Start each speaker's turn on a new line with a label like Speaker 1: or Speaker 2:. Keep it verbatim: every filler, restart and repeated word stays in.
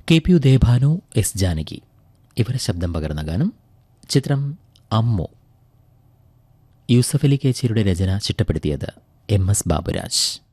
Speaker 1: K P Udayabhanu, S Janaki ഇവരെ ശബ്ദം പകർന്ന ഗാനം. ചിത്രം അമ്മു. യൂസഫ് അലി കേച്ചേരിയുടെ രചന, ചിട്ടപ്പെടുത്തിയത് എം എസ് ബാബുരാജ്.